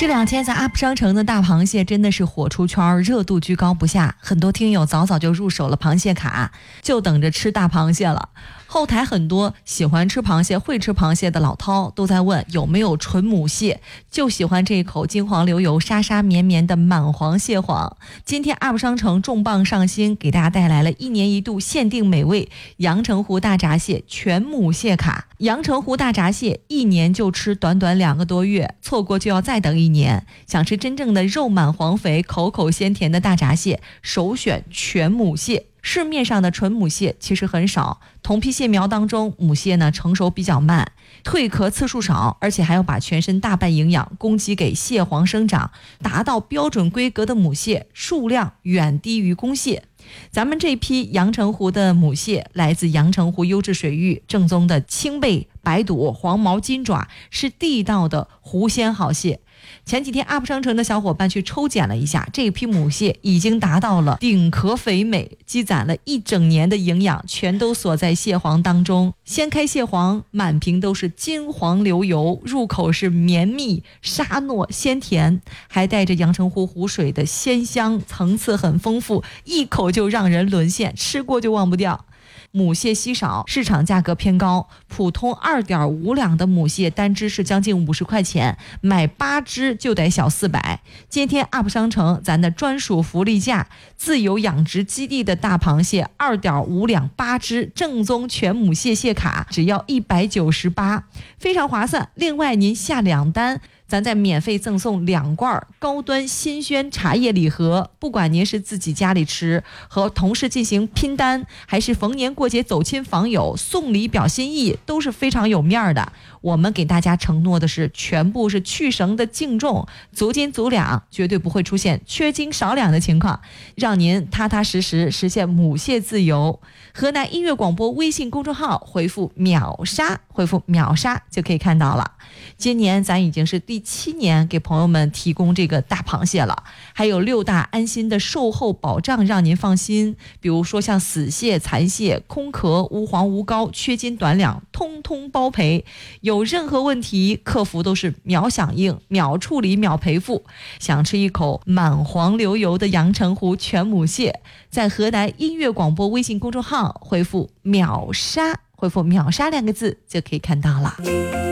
这两天在 UP 商城的大螃蟹真的是火出圈，热度居高不下，很多听友早早就入手了螃蟹卡，就等着吃大螃蟹了。后台很多喜欢吃螃蟹、会吃螃蟹的老饕都在问有没有纯母蟹，就喜欢这一口金黄流油、沙沙绵绵的满黄蟹黄。今天 UP 商城重磅上新，给大家带来了1年1度限定美味阳澄湖大闸蟹全母蟹卡。阳澄湖大闸蟹1年就吃短短2个多月，错过就要再等1年。想吃真正的肉满黄肥、口口鲜甜的大闸蟹，首选全母蟹。市面上的纯母蟹其实很少，同批蟹苗当中，母蟹呢成熟比较慢，蜕壳次数少，而且还要把全身大半营养供给给蟹黄生长，达到标准规格的母蟹数量远低于公蟹。咱们这批阳澄湖的母蟹来自阳澄湖优质水域，正宗的青背、白肚、黄毛金爪，是地道的湖鲜好蟹。前几天 UP 商城的小伙伴去抽检了一下，这批母蟹已经达到了顶壳肥美，积攒了1整年的营养，全都锁在蟹黄当中。掀开蟹黄，满屏都是金黄流油，入口是绵密、沙糯、鲜甜，还带着阳澄湖湖水的鲜香，层次很丰富，一口就让人沦陷，吃过就忘不掉。母蟹稀少，市场价格偏高，普通2.5两的母蟹单只是将近50块钱，买8只就得小400。今天 UP 商城咱的专属福利价，自有养殖基地的大螃蟹2.5两8只，正宗全母蟹蟹卡只要198，非常划算。另外您下2单，咱再免费赠送2罐高端新鲜茶叶礼盒，不管您是自己家里吃，和同事进行拼单，还是逢年过节走亲访友送礼表心意，都是非常有面的。我们给大家承诺的是全部是去绳的净重，足斤足两，绝对不会出现缺斤少两的情况，让您踏踏实实实现母蟹自由。河南音乐广播微信公众号回复秒杀，回复秒杀就可以看到了。今年咱已经是第7年给朋友们提供这个大螃蟹了，还有6大安心的售后保障让您放心，比如说像死蟹、残蟹、空壳、无黄无膏、缺斤短两，通通包赔。有任何问题，客服都是秒响应、秒处理、秒赔付。想吃一口满黄流油的阳澄湖全母蟹，在河南音乐广播微信公众号回复秒杀，回复秒杀2个字就可以看到了。